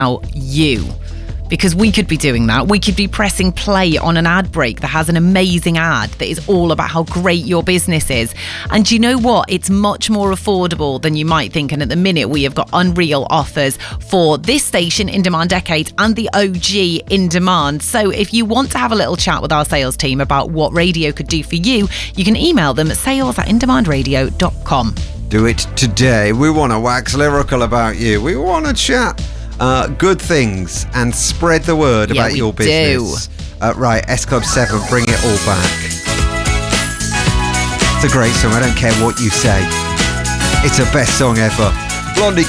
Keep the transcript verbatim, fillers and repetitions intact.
Now, you. Because we could be doing that. We could be pressing play on an ad break that has an amazing ad that is all about how great your business is. And do you know what? It's much more affordable than you might think. And at the minute, we have got unreal offers for this station, In Demand Decade, and the O G In Demand. So if you want to have a little chat with our sales team about what radio could do for you, you can email them at sales at in demand radio dot com. Do it today. We want to wax lyrical about you. We want to chat Uh, good things and spread the word yeah, about your business. Uh, right, S Club seven, bring it all back. It's a great song, I don't care what you say. It's the best song ever. Blondie